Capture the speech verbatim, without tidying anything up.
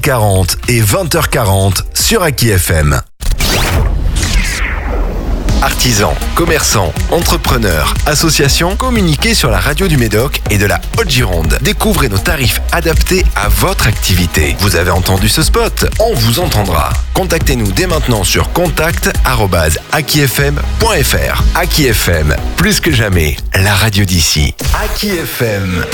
midi quarante et vingt heures quarante sur Aki F M. Artisans, commerçants, entrepreneurs, associations, communiquez sur la radio du Médoc et de la Haute-Gironde. Découvrez nos tarifs adaptés à votre activité. Vous avez entendu ce spot? On vous entendra. Contactez-nous dès maintenant sur contact arobase aki f m point f r. Aki F M, plus que jamais, la radio d'ici. Aki F M.